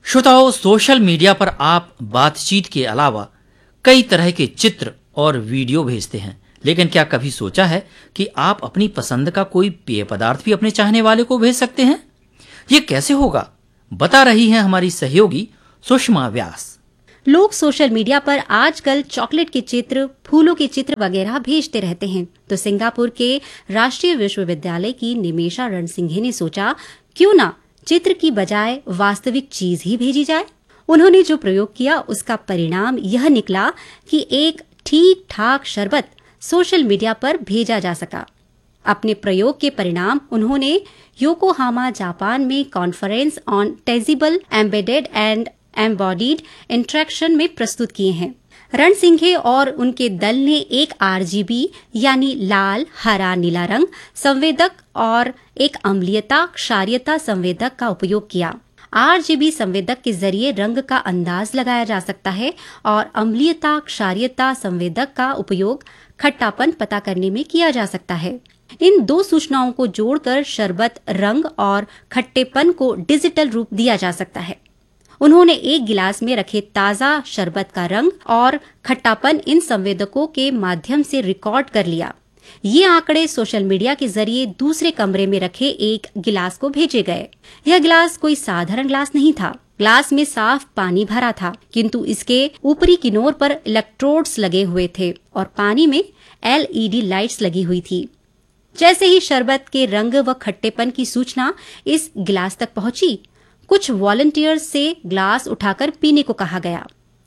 श्रोताओं, social media पर आप बातचीत के अलावा कई तरह के चित्र और वीडियो भेजते हैं, लेकिन क्या कभी सोचा है कि आप अपनी पसंद का कोई पेय पदार्थ भी अपने चाहने वाले को भेज सकते हैं? ये कैसे होगा, बता रही हैं हमारी सहयोगी सुषमा व्यास। लोग सोशल मीडिया पर आजकल चॉकलेट के चित्र, फूलों के चित्र वगैरह भेजते रहते हैं। तो सिंगापुर के राष्ट्रीय विश्वविद्यालय की निमेशा रणसिंघे ने सोचा, क्यों ना चित्र की बजाय वास्तविक चीज ही भेजी जाए। उन्होंने जो प्रयोग किया उसका परिणाम यह निकला कि एक ठीक ठाक शरबत सोशल मीडिया पर भेजा जा सका। अपने प्रयोग के परिणाम उन्होंने योकोहामा, जापान में conference on tangible embedded and embodied interaction में प्रस्तुत किए हैं। रणसिंघे और उनके दल ने एक RGB यानी लाल, हरा, नीला रंग संवेदक और एक अम्लीयता क्षारीयता संवेदक का उपयोग किया। RGB संवेदक के जरिए रंग का अंदाज लगाया जा सकता है और अम्लीयता क्षारीयता संवेदक का उपयोग खट्टापन पता करने में किया जा सकता है। इन दो सूचनाओं को जोड़कर शरबत रंग और खट्टेपन को डिजिटल रूप दिया जा सकता है। उन्होंने एक गिलास में रखे ताजा शरबत का रंग और खट्टापन इन संवेदकों के माध्यम से रिकॉर्ड कर लिया। ये आंकड़े सोशल मीडिया के जरिए दूसरे कमरे में रखे एक गिलास को भेजे गए। यह गिलास कोई साधारण गिलास नहीं था। ग्लास में साफ पानी भरा था, किंतु इसके ऊपरी किनारों पर इलेक्ट्रोड्स लगे हुए थे और पानी में LED लाइट्स लगी हुई थी। जैसे ही शरबत के रंग व खट्टेपन की सूचना इस गिलास तक पहुंची, कुछ वॉलंटियर्स से ग्लास उठाकर पीने को कहा गया।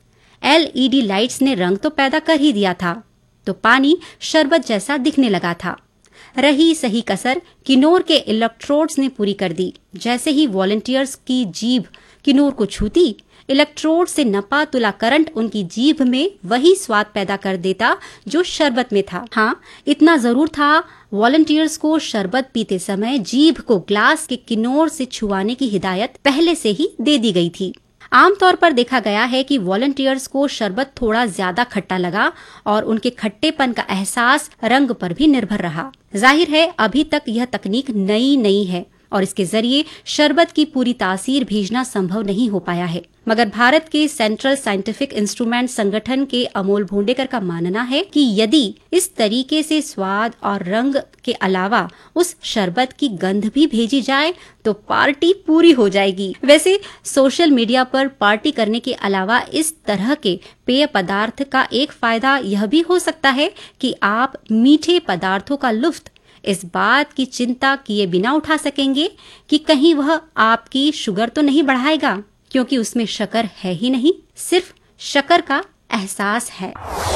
LED लाइट्स ने रंग तो पैदा कर ही दिया था, तो पानी शरबत जैसा दिखने लगा था। रही सही कसर किनोर के इलेक्ट्रोड्स ने पूरी कर दी। जैसे ही वॉलंटियर्स की जीभ किनोर को छूती, इलेक्ट्रोड से नपा तुला करंट उनकी जीभ में वही स्वाद पैदा कर देता जो शरबत में था। हाँ, इतना जरूर था, वॉलंटियर्स को शरबत पीते समय जीभ को ग्लास के किनोर से छुआने की हिदायत पहले से ही दे दी गई थी। आमतौर पर देखा गया है कि वॉलंटियर्स को शरबत थोड़ा ज्यादा खट्टा लगा और उनके खट्टेपन का एहसास रंग पर भी निर्भर रहा। जाहिर है, अभी तक यह तकनीक नई है और इसके जरिए शरबत की पूरी तासीर भेजना संभव नहीं हो पाया है। मगर भारत के सेंट्रल साइंटिफिक इंस्ट्रूमेंट संगठन के अमोल भोंडेकर का मानना है कि यदि इस तरीके से स्वाद और रंग के अलावा उस शरबत की गंध भी भेजी जाए तो पार्टी पूरी हो जाएगी। वैसे सोशल मीडिया पर पार्टी करने के अलावा इस तरह के पेय पदार्थ का एक फायदा यह भी हो सकता है कि आप मीठे पदार्थों का लुत्फ इस बात की चिंता किए बिना उठा सकेंगे कि कहीं वह आपकी शुगर तो नहीं बढ़ाएगा, क्योंकि उसमें शक्कर है ही नहीं, सिर्फ शक्कर का एहसास है।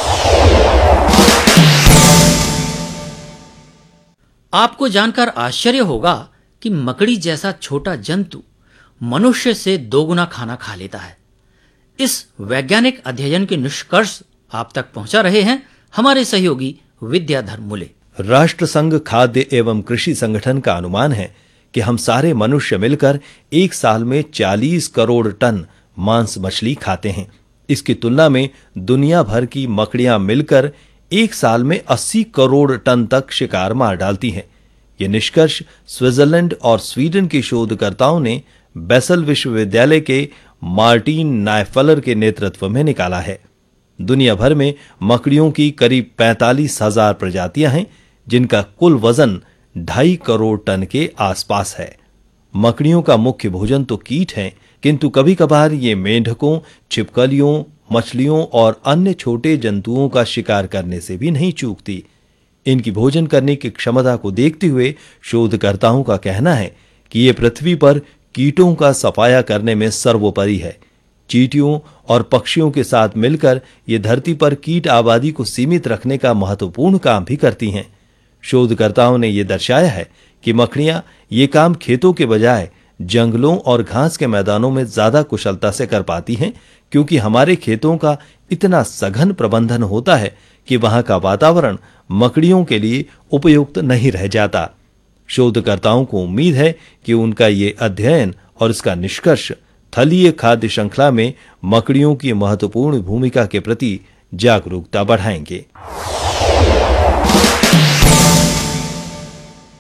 आपको जानकर आश्चर्य होगा कि मकड़ी जैसा छोटा जंतु मनुष्य से 2 गुना खाना खा लेता है। इस वैज्ञानिक अध्ययन के निष्कर्ष आप तक पहुंचा रहे हैं हमारे सहयोगी विद्याधर मुले। राष्ट्र संघ खाद्य एवं कृषि संगठन का अनुमान है कि हम सारे मनुष्य मिलकर एक साल में 40 करोड़ टन मांस मछली खाते हैं। इसकी तुलना में दुनिया भर की मकड़ियां मिलकर एक साल में 80 करोड़ टन तक शिकार मार डालती हैं। ये निष्कर्ष स्विट्जरलैंड और स्वीडन के शोधकर्ताओं ने बेसल विश्वविद्यालय के मार्टिन नायफलर के नेतृत्व में निकाला है। दुनिया भर में मकड़ियों की करीब 45,000 प्रजातियां हैं, जिनका कुल वजन 2.5 करोड़ टन के आसपास है। मकड़ियों का मुख्य भोजन तो कीट हैं, किंतु कभी कभार ये मेंढकों, छिपकलियों, मछलियों और अन्य छोटे जंतुओं का शिकार करने से भी नहीं चूकती। इनकी भोजन करने की क्षमता को देखते हुए शोधकर्ताओं का कहना है कि ये पृथ्वी पर कीटों का सफाया करने में सर्वोपरि है। चींटियों और पक्षियों के साथ मिलकर ये धरती पर कीट आबादी को सीमित रखने का महत्वपूर्ण काम भी करती हैं। शोधकर्ताओं ने यह दर्शाया है कि मकड़ियां ये काम खेतों के बजाय जंगलों और घास के मैदानों में ज्यादा कुशलता से कर पाती हैं, क्योंकि हमारे खेतों का इतना सघन प्रबंधन होता है कि वहां का वातावरण मकड़ियों के लिए उपयुक्त नहीं रह जाता। शोधकर्ताओं को उम्मीद है कि उनका ये अध्ययन और इसका निष्कर्ष थलीय खाद्य श्रृंखला में मकड़ियों की महत्वपूर्ण भूमिका के प्रति जागरूकता बढ़ाएंगे।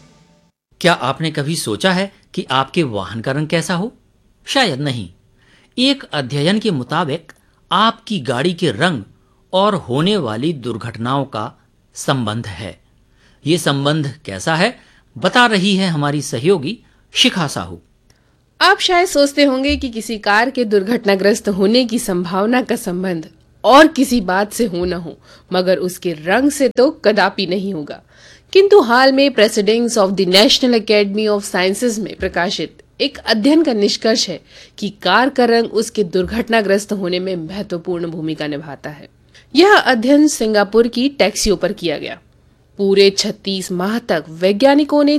क्या आपने कभी सोचा है कि आपके वाहन का रंग कैसा हो? शायद नहीं। एक अध्ययन के मुताबिक आपकी गाड़ी के रंग और होने वाली दुर्घटनाओं का संबंध है। ये संबंध कैसा है, बता रही है हमारी सहयोगी शिखा साहू। आप शायद सोचते होंगे कि किसी कार के दुर्घटनाग्रस्त होने की संभावना का संबंध और किसी बात से हो न हो, मगर उसके रंग से तो कदापि नहीं होगा। किंतु हाल में presidents of the national academy of sciences में प्रकाशित एक अध्ययन का निष्कर्ष है कि कार का रंग उसके दुर्घटनाग्रस्त होने में महत्वपूर्ण भूमिका निभाता है। यह अध्ययन सिंगापुर की टैक्सियों पर किया गया। पूरे 36 माह तक वैज्ञानिकों ने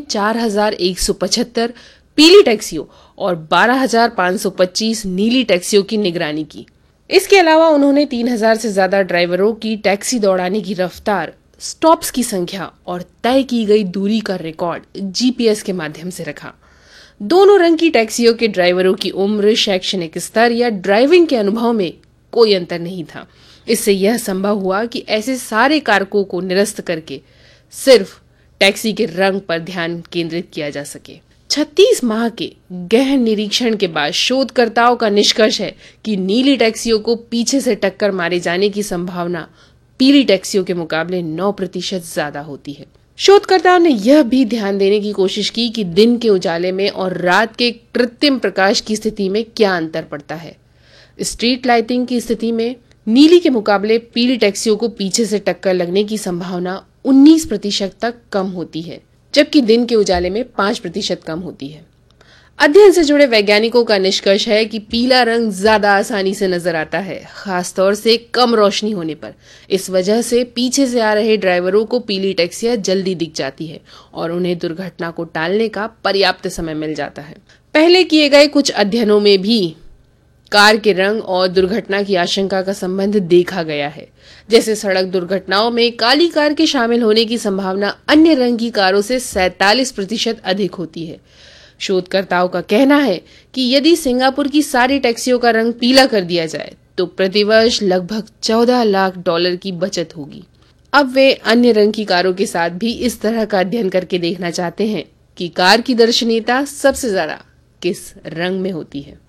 4175 पीली टैक्सियों और 12525 नीली टैक्सियों की निगरानी की। इसके अलावा उन्होंने 3000 से ज्यादा ड्राइवरों की टैक्सी दौड़ाने की रफ्तार, स्टॉप्स की संख्या और तय की गई दूरी का रिकॉर्ड जीपीएस के माध्यम से रखा। दोनों रंग की टैक्सियों के ड्राइवरों की उम्र, शैक्षणिक स्तर या ड्राइविंग के अनुभव में कोई अंतर नहीं था। इससे यह संभव हुआ कि ऐसे सारे कारकों को निरस्त करके सिर्फ टैक्सी के रंग पर ध्यान केंद्रित किया जा सके। 36 माह के गहन निरीक्षण के बाद शोधकर्ताओं का निष्कर्ष है कि नीली टैक्सियों को पीछे से टक्कर मारे जाने की संभावना पीली टैक्सियों के मुकाबले 9% ज्यादा होती है। शोधकर्ताओं ने यह भी ध्यान देने की कोशिश की कि दिन के उजाले में और रात के कृत्रिम प्रकाश की स्थिति में क्या अंतर पड़ता है। स्ट्रीट लाइटिंग की स्थिति में नीली के मुकाबले पीली टैक्सियों को पीछे से टक्कर लगने की संभावना 19% तक कम होती है, जबकि दिन के उजाले में 5% कम होती है। अध्ययन से जुड़े वैज्ञानिकों का निष्कर्ष है कि पीला रंग ज्यादा आसानी से नजर आता है, खासतौर से कम रोशनी होने पर। इस वजह से पीछे से आ रहे ड्राइवरों को पीली टैक्सियां जल्दी दिख जाती है और उन्हें दुर्घटना को टालने का पर्याप्त समय मिल जाता है। पहले किए गए कुछ अध्ययनों में भी कार के रंग और दुर्घटना की आशंका का संबंध देखा गया है। जैसे सड़क दुर्घटनाओं में काली कार के शामिल होने की संभावना अन्य रंग की कारों से 47% अधिक होती है। शोधकर्ताओं का कहना है कि यदि सिंगापुर की सारी टैक्सियों का रंग पीला कर दिया जाए तो प्रतिवर्ष लगभग $14 लाख की बचत होगी। अब वे अन्य रंग की कारों के साथ भी इस तरह का अध्ययन करके देखना चाहते हैं कि कार की दर्शनीयता सबसे ज्यादा किस रंग में होती है।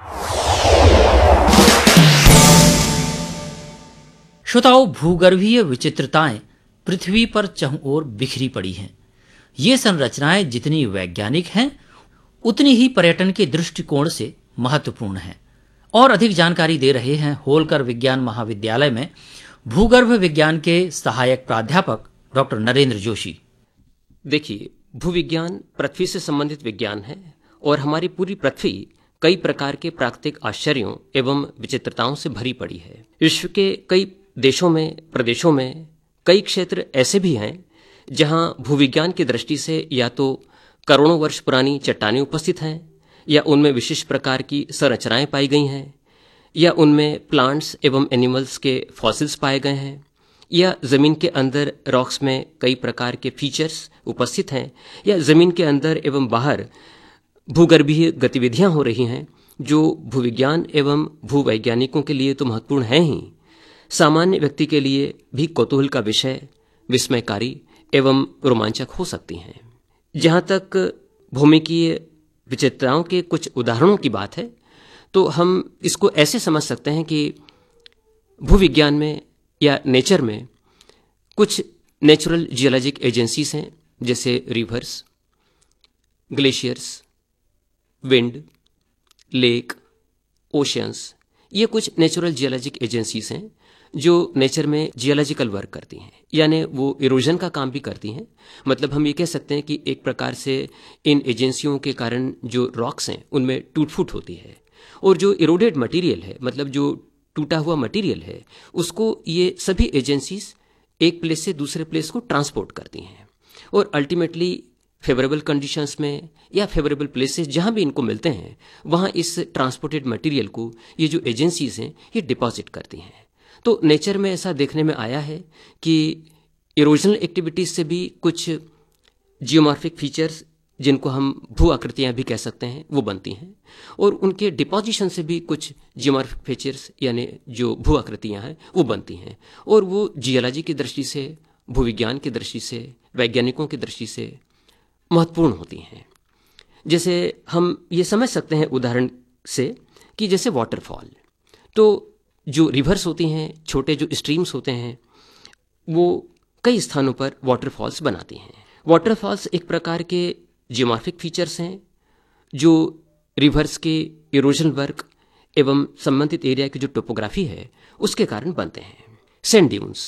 श्रोताओं, भूगर्भीय विचित्रताएं पृथ्वी पर चहुं ओर बिखरी पड़ी हैं। ये संरचनाएं जितनी वैज्ञानिक हैं उतनी ही पर्यटन के दृष्टिकोण से महत्वपूर्ण हैं। और अधिक जानकारी दे रहे हैं होलकर विज्ञान महाविद्यालय में भूगर्भ विज्ञान के सहायक प्राध्यापक डॉक्टर नरेंद्र जोशी। देखिए, भूविज्ञान पृथ्वी से संबंधित विज्ञान है और हमारी पूरी पृथ्वी कई प्रकार के प्राकृतिक आश्चर्यों एवं विचित्रताओं से भरी पड़ी है। विश्व के कई देशों में, प्रदेशों में कई क्षेत्र ऐसे भी हैं जहां भूविज्ञान की दृष्टि से या तो करोड़ों वर्ष पुरानी चट्टानें उपस्थित हैं, या उनमें विशिष्ट प्रकार की संरचनाएं पाई गई हैं, या उनमें प्लांट्स एवं एनिमल्स के फॉसिल्स पाए गए हैं, या जमीन के अंदर रॉक्स में कई प्रकार के फीचर्स उपस्थित हैं, या जमीन के अंदर एवं बाहर भूगर्भीय गतिविधियां हो रही हैं जो भूविज्ञान एवं भूवैज्ञानिकों के लिए तो महत्वपूर्ण हैं ही, सामान्य व्यक्ति के लिए भी कौतूहल का विषय, विस्मयकारी एवं रोमांचक हो सकती हैं। जहां तक भूमिकीय विचित्रताओं के कुछ उदाहरणों की बात है तो हम इसको ऐसे समझ सकते हैं कि भूविज्ञान में या नेचर में कुछ नेचुरल जियोलॉजिक एजेंसीज हैं, जैसे reverse, glaciers, wind, lake, oceans. ये कुछ नेचुरल जियोलॉजिक एजेंसीज हैं जो नेचर में जियोलॉजिकल वर्क करती हैं, यानी वो इरोजन का काम भी करती हैं। मतलब हम ये कह सकते हैं कि एक प्रकार से इन एजेंसियों के कारण जो रॉक्स हैं उनमें टूट फूट होती है, और जो इरोडेड मटेरियल है, मतलब जो टूटा हुआ मटेरियल है, उसको ये सभी एजेंसीज एक प्लेस से दूसरे प्लेस को ट्रांसपोर्ट करती हैं, और अल्टीमेटली फेवरेबल कंडीशंस में या फेवरेबल प्लेसेस जहां भी इनको मिलते हैं वहां इस ट्रांसपोर्टेड मटेरियल को ये जो एजेंसीज हैं ये डिपॉजिट करती हैं। तो नेचर में ऐसा देखने में आया है कि इरोजनल एक्टिविटीज से भी कुछ जियोमॉर्फिक फीचर्स, जिनको हम भू आकृतियां भी कह सकते हैं, वो बनती हैं, और उनके डिपोजिशन से भी कुछ जियोमॉर्फिक फीचर्स यानी जो भू आकृतियां हैं वो बनती हैं, और वो जियोलॉजी की दृष्टि से, भूविज्ञान की दृष्टि से, वैज्ञानिकों की दृष्टि से महत्वपूर्ण होती हैं। जैसे हम ये समझ सकते हैं उदाहरण से कि जैसे वाटरफॉल, तो जो रिवर्स होती हैं, छोटे जो स्ट्रीम्स होते हैं, वो कई स्थानों पर वाटरफॉल्स बनाती हैं। वाटरफॉल्स एक प्रकार के जियोमॉर्फिक फीचर्स हैं जो रिवर्स के इरोजन वर्क एवं संबंधित एरिया की जो टोपोग्राफी है उसके कारण बनते हैं। सैंड ड्यून्स,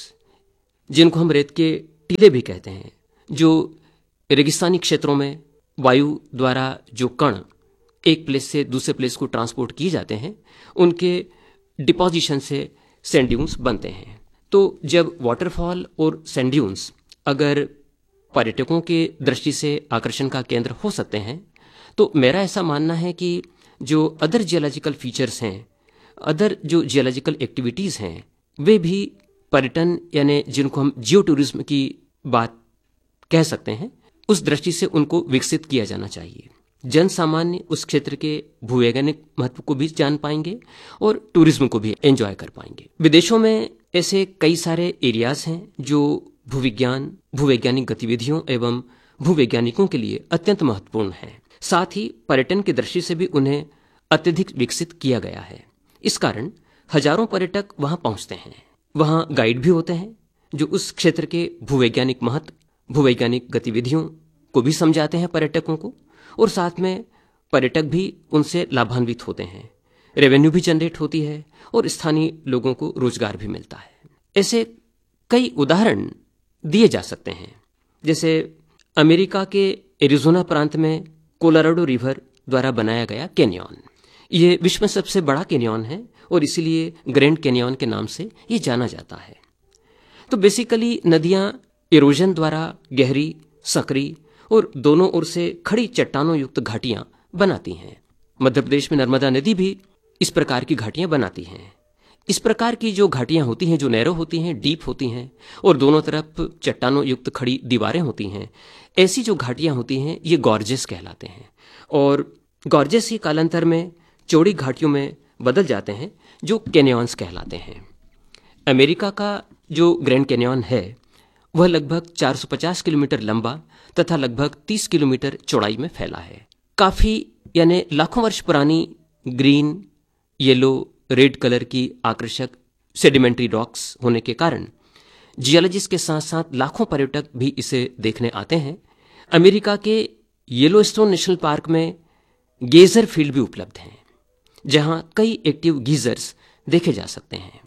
जिनको हम रेत के टीले भी कहते हैं, जो रेगिस्तानी क्षेत्रों में वायु द्वारा जो कण एक प्लेस से दूसरे प्लेस को ट्रांसपोर्ट किए जाते हैं, उनके डिपोजिशन से सैंड ड्यून्स बनते हैं। तो जब वाटरफॉल और सैंड ड्यून्स अगर पर्यटकों के दृष्टि से आकर्षण का केंद्र हो सकते हैं, तो मेरा ऐसा मानना है कि जो अदर जियोलॉजिकल फीचर्स हैं, अदर जो जियोलॉजिकल एक्टिविटीज़ हैं, वे भी पर्यटन यानी जिनको हम जियो टूरिज्म की बात कह सकते हैं, उस दृष्टि से उनको विकसित किया जाना चाहिए। जन सामान्य उस क्षेत्र के भूवैज्ञानिक महत्व को भी जान पाएंगे और टूरिज्म को भी एंजॉय कर पाएंगे। विदेशों में ऐसे कई सारे एरियाज हैं जो भूविज्ञान, भूवैज्ञानिक गतिविधियों एवं भूवैज्ञानिकों के लिए अत्यंत महत्वपूर्ण हैं। साथ ही पर्यटन की दृष्टि से भी उन्हें अत्यधिक विकसित किया गया है। इस कारण हजारों पर्यटक वहां पहुंचते हैं। वहां गाइड भी होते हैं जो उस क्षेत्र के भूवैज्ञानिक महत्व, भूवैज्ञानिक गतिविधियों को भी समझाते हैं पर्यटकों को, और साथ में पर्यटक भी उनसे लाभान्वित होते हैं। रेवेन्यू भी जनरेट होती है और स्थानीय लोगों को रोजगार भी मिलता है। ऐसे कई उदाहरण दिए जा सकते हैं, जैसे अमेरिका के एरिजोना प्रांत में कोलोराडो रिवर द्वारा बनाया गया कैनियन। ये विश्व में सबसे बड़ा कैनियन है और इसीलिए ग्रैंड कैनियन के नाम से ये जाना जाता है। तो बेसिकली नदियां इरोजन द्वारा गहरी, सकरी और दोनों ओर से खड़ी चट्टानों युक्त घाटियां बनाती हैं। मध्य प्रदेश में नर्मदा नदी भी इस प्रकार की घाटियां बनाती हैं। इस प्रकार की जो घाटियां होती हैं, जो नैरो होती हैं, डीप होती हैं और दोनों तरफ चट्टानों युक्त खड़ी दीवारें होती हैं, ऐसी जो घाटियां होती हैं ये गॉर्जेस कहलाते हैं। और गॉर्जेस ही कालांतर में चौड़ी घाटियों में बदल जाते हैं जो कैनियंस कहलाते हैं। अमेरिका का जो ग्रैंड कैनियन है वह लगभग 450 किलोमीटर लंबा तथा लगभग 30 किलोमीटर चौड़ाई में फैला है। काफी यानी लाखों वर्ष पुरानी ग्रीन, येलो, रेड कलर की आकर्षक सेडिमेंट्री रॉक्स होने के कारण जियोलॉजिस्ट के साथ साथ लाखों पर्यटक भी इसे देखने आते हैं। अमेरिका के येलोस्टोन नेशनल पार्क में गेजर फील्ड भी उपलब्ध हैं, जहां कई एक्टिव गीजर्स देखे जा सकते हैं।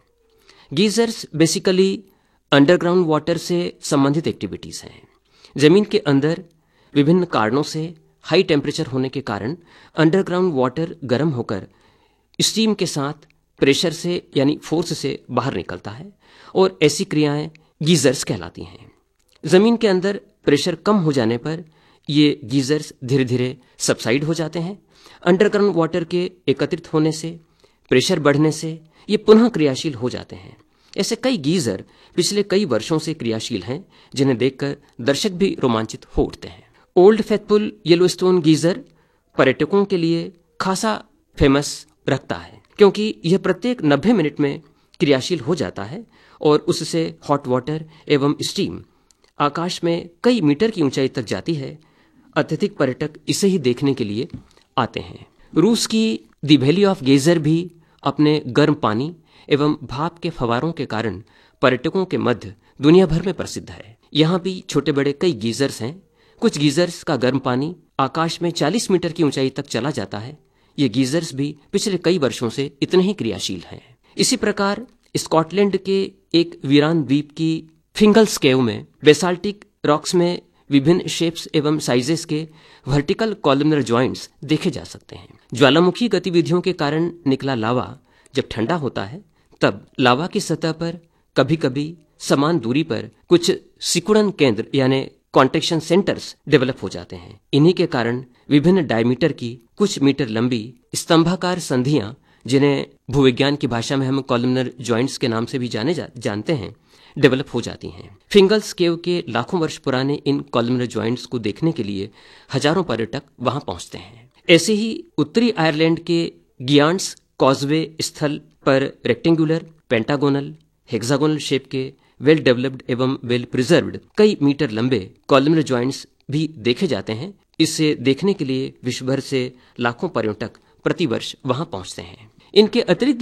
गीजर्स बेसिकली अंडरग्राउंड वाटर से संबंधित एक्टिविटीज हैं। जमीन के अंदर विभिन्न कारणों से हाई टेम्परेचर होने के कारण अंडरग्राउंड वाटर गर्म होकर स्टीम के साथ प्रेशर से यानी फोर्स से बाहर निकलता है और ऐसी क्रियाएं गीजर्स कहलाती हैं। जमीन के अंदर प्रेशर कम हो जाने पर ये गीजर्स धीरे धीरे सबसाइड हो जाते हैं। अंडरग्राउंड वाटर के एकत्रित होने से, प्रेशर बढ़ने से ये पुनः क्रियाशील हो जाते हैं। ऐसे कई गीजर पिछले कई वर्षों से क्रियाशील हैं, जिन्हें देखकर दर्शक भी रोमांचित हो उठते हैं। ओल्ड फेथफुल येलोस्टोन गीजर पर्यटकों के लिए खासा फेमस रखता है, क्योंकि यह प्रत्येक 90 मिनट में क्रियाशील हो जाता है और उससे हॉट वाटर एवं स्टीम आकाश में कई मीटर की ऊंचाई तक जाती है। अत्यधिक पर्यटक इसे ही देखने के लिए आते हैं। रूस की द वैली ऑफ गेजर भी अपने गर्म पानी एवं भाप के फवारों के कारण पर्यटकों के मध्य दुनिया भर में प्रसिद्ध है। यहाँ भी छोटे बड़े कई गीजर्स हैं। कुछ गीजर्स का गर्म पानी आकाश में 40 मीटर की ऊंचाई तक चला जाता है। ये गीजर्स भी पिछले कई वर्षों से इतने ही क्रियाशील हैं। इसी प्रकार स्कॉटलैंड के एक वीरान द्वीप की फिंगल्स केव में बेसाल्टिक रॉक्स में विभिन्न शेप्स एवं साइजेस के वर्टिकल कॉलमनर जॉइंट्स देखे जा सकते हैं। ज्वालामुखी गतिविधियों के कारण निकला लावा जब ठंडा होता है, तब लावा की सतह पर कभी कभी समान दूरी पर कुछ सिकुड़न केंद्र यानी कॉन्ट्रैक्शन सेंटर्स डेवलप हो जाते हैं। इन्हीं के कारण विभिन्न डायमीटर की कुछ मीटर लंबी स्तंभाकार संधियां, जिन्हें भूविज्ञान की भाषा में हम कॉलमनर जॉइंट्स के नाम से भी जानते हैं, डेवलप हो जाती हैं। फिंगल्स केव के लाखों वर्ष पुराने इन कॉलमनर जॉइंट्स को देखने के लिए हजारों पर्यटक वहां पहुंचते हैं। ऐसे ही उत्तरी आयरलैंड के गियांड्स कॉजवे स्थल पर रेक्टेंगुलर, पेंटागोनल, हेक्सागोनल शेप के वेल डेवलप्ड एवं वेल प्रिजर्व्ड कई मीटर लंबे कॉलमनर जॉइंट्स भी देखे जाते हैं। इसे देखने के लिए विश्व भर से लाखों पर्यटक प्रतिवर्ष वहां पहुंचते हैं। इनके अतिरिक्त भी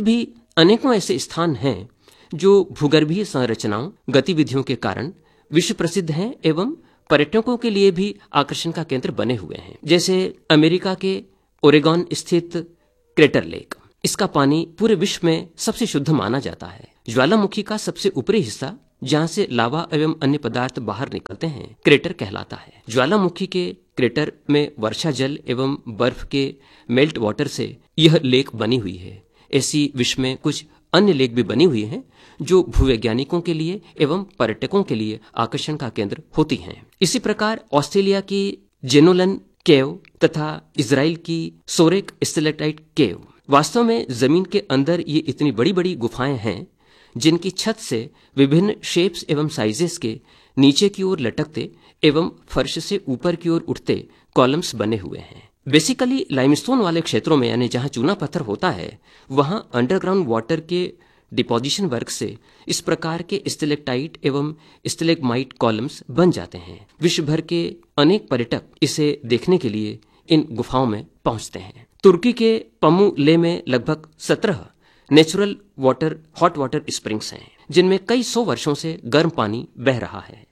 अनेकों ऐसे स्थान हैं जो भूगर्भीय संरचनाओं गतिविधियों के कारण विश्व प्रसिद्ध हैं एवं पर्यटकों के लिए भी आकर्षण का केंद्र बने हुए हैं। जैसे अमेरिका के ओरेगॉन स्थित क्रेटर लेक, इसका पानी पूरे विश्व में सबसे शुद्ध माना जाता है। ज्वालामुखी का सबसे ऊपरी हिस्सा जहां से लावा एवं अन्य पदार्थ बाहर निकलते हैं क्रेटर कहलाता है। ज्वालामुखी के क्रेटर में वर्षा जल एवं बर्फ के मेल्ट वाटर से यह लेक बनी हुई है। ऐसी विश्व में कुछ अन्य लेक भी बनी हुई हैं जो भूवैज्ञानिकों के लिए एवं पर्यटकों के लिए आकर्षण का केंद्र होती हैं। इसी प्रकार ऑस्ट्रेलिया की जेनोलन केव तथा इजराइल की सोरेक स्टेलेक्टाइट केव, वास्तव में जमीन के अंदर ये इतनी बड़ी बड़ी गुफाएं हैं जिनकी छत से विभिन्न शेप्स एवं साइजेस के नीचे की ओर लटकते एवं फर्श से ऊपर की ओर उठते कॉलम्स बने हुए हैं। बेसिकली लाइमस्टोन वाले क्षेत्रों में, यानी जहां चूना पत्थर होता है, वहां अंडरग्राउंड वाटर के डिपोजिशन वर्क से इस प्रकार के स्टेलेक्टाइट एवं स्टेलेग्माइट कॉलम्स बन जाते हैं। विश्व भर के अनेक पर्यटक इसे देखने के लिए इन गुफाओं में पहुंचते हैं। तुर्की के पमुले में लगभग 17 नेचुरल हॉट वाटर स्प्रिंग्स हैं जिनमें कई 100 वर्षों से गर्म पानी बह रहा है।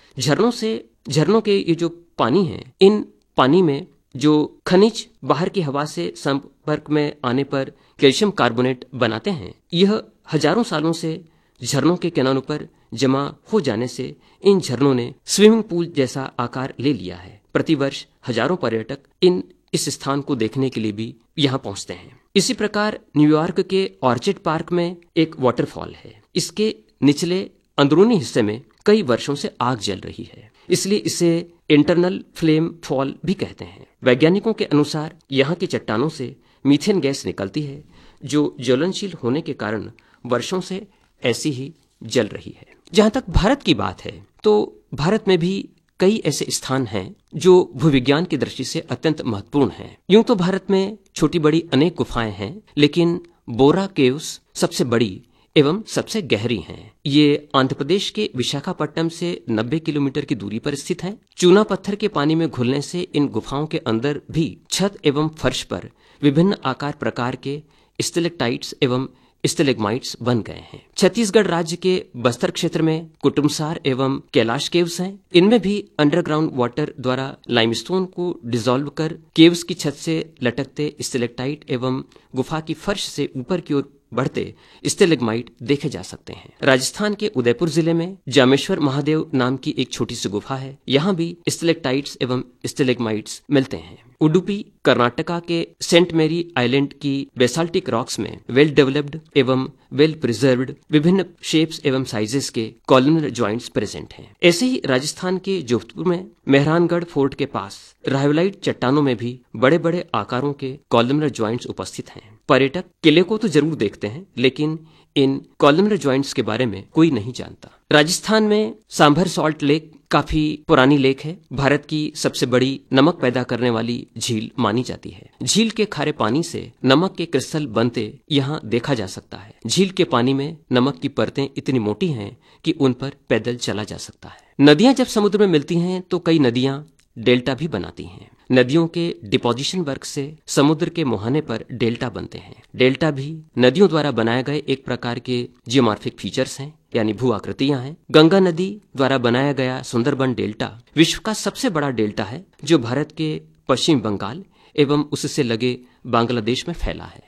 झरनों के ये जो पानी है, इन पानी में जो खनिज बाहर की हवा से संपर्क में आने पर कैल्शियम कार्बोनेट बनाते हैं, यह हजारों सालों से झरनों के किनारों पर जमा हो जाने से इन झरनों ने स्विमिंग पूल जैसा आकार ले लिया है। प्रतिवर्ष हजारों पर्यटक इस स्थान को देखने के लिए भी यहाँ पहुंचते हैं। इसी प्रकार न्यूयॉर्क के ऑर्चिड पार्क में एक वाटरफॉल है। इसके निचले अंदरूनी हिस्से में कई वर्षों से आग जल रही है, इसलिए इसे इंटरनल फ्लेम फॉल भी कहते हैं। वैज्ञानिकों के अनुसार यहाँ की चट्टानों से मीथेन गैस निकलती है जो ज्वलनशील होने के कारण वर्षों से ऐसी ही जल रही है। जहां तक भारत की बात है तो भारत में भी कई ऐसे स्थान हैं जो भूविज्ञान की दृष्टि से अत्यंत महत्वपूर्ण हैं। यूं तो भारत में छोटी बड़ी अनेक गुफाएं हैं, लेकिन बोरा केव्स सबसे बड़ी एवं सबसे गहरी हैं। ये आंध्र प्रदेश के विशाखापट्टनम से 90 किलोमीटर की दूरी पर स्थित है। चूना पत्थर के पानी में घुलने से इन गुफाओं के अंदर भी छत एवं फर्श पर विभिन्न आकार प्रकार के स्टेलेक्टाइट्स एवं स्टेलेग्माइट्स बन गए हैं। छत्तीसगढ़ राज्य के बस्तर क्षेत्र में कुटुमसार एवं कैलाश केव्स हैं। इनमें भी अंडरग्राउंड वाटर द्वारा लाइमस्टोन को डिसॉल्व कर केव्स की छत से लटकते स्टेलेक्टाइट एवं गुफा की फर्श से ऊपर की ओर बढ़ते स्टेलेग्माइट देखे जा सकते हैं। राजस्थान के उदयपुर जिले में जामेश्वर महादेव नाम की एक छोटी सी गुफा है। यहाँ भी स्टेलेक्टाइट्स एवं स्टेलेग्माइट्स मिलते हैं। उडुपी कर्नाटका के सेंट मेरी आइलैंड की बेसाल्टिक रॉक्स में वेल डेवलप्ड एवं वेल प्रिजर्व्ड विभिन्न शेप्स एवं साइजेस के कॉलमनर जॉइंट्स प्रेजेंट हैं। ऐसे ही राजस्थान के जोधपुर में मेहरानगढ़ फोर्ट के पास रायोलाइट चट्टानों में भी बड़े बड़े आकारों के कॉलमनर जॉइंट्स उपस्थित हैं। पर्यटक किले को तो जरूर देखते हैं, लेकिन इन कॉलमनर जॉइंट्स के बारे में कोई नहीं जानता। राजस्थान में सांभर सॉल्ट लेक काफी पुरानी लेक है। भारत की सबसे बड़ी नमक पैदा करने वाली झील मानी जाती है। झील के खारे पानी से नमक के क्रिस्टल बनते यहाँ देखा जा सकता है। झील के पानी में नमक की परतें इतनी मोटी हैं कि उन पर पैदल चला जा सकता है। नदियां जब समुद्र में मिलती हैं तो कई नदियां डेल्टा भी बनाती हैं। नदियों के डिपोजिशन वर्क से समुद्र के मुहाने पर डेल्टा बनते हैं। डेल्टा भी नदियों द्वारा बनाए गए एक प्रकार के जियोमॉर्फिक फीचर्स हैं, यानी भू आकृतियां हैं। गंगा नदी द्वारा बनाया गया सुंदरबन डेल्टा विश्व का सबसे बड़ा डेल्टा है, जो भारत के पश्चिम बंगाल एवं उससे लगे बांग्लादेश में फैला है।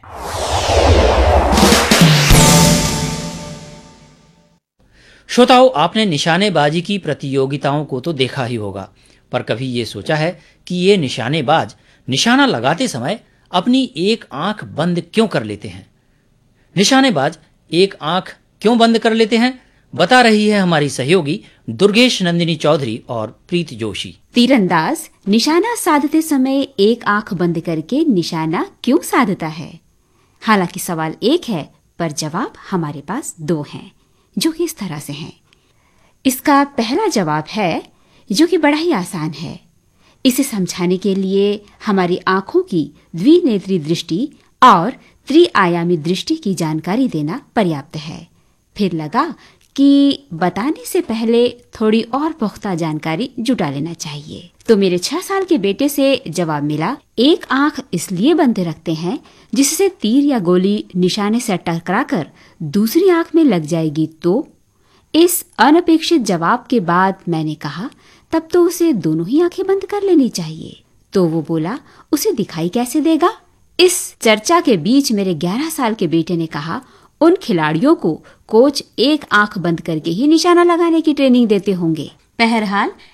श्रोताओं, आपने निशानेबाजी की प्रतियोगिताओं को तो देखा ही होगा, पर कभी ये सोचा है कि ये निशानेबाज निशाना लगाते समय अपनी एक आंख बंद क्यों कर लेते हैं? निशानेबाज एक आंख क्यों बंद कर लेते हैं, बता रही है हमारी सहयोगी दुर्गेश नंदिनी चौधरी और प्रीत जोशी। तीरंदाज निशाना साधते समय एक आंख बंद करके निशाना क्यों साधता है? हालांकि सवाल एक है, पर जवाब हमारे पास दो हैं, जो कि इस तरह से हैं। इसका पहला जवाब है, जो कि बड़ा ही आसान है। इसे समझाने के लिए हमारी आंखों की द्विनेत्री दृष्टि और त्रिआयामी दृष्टि की जानकारी देना पर्याप्त है। फिर लगा कि बताने से पहले थोड़ी और पुख्ता जानकारी जुटा लेना चाहिए। तो मेरे 6 साल के बेटे से जवाब मिला, एक आंख इसलिए बंद रखते हैं जिससे तीर या गोली निशाने से टकराकर दूसरी आंख में लग जाएगी। तो इस अनपेक्षित जवाब के बाद मैंने कहा, तब तो उसे दोनों ही आंखें बंद कर लेनी चाहिए। तो वो बोला, उसे दिखाई कैसे देगा? इस चर्चा के बीच मेरे 11 साल के बेटे ने कहा, उन खिलाड़ियों को कोच एक आंख बंद करके ही निशाना लगाने की ट्रेनिंग देते होंगे। बहरहाल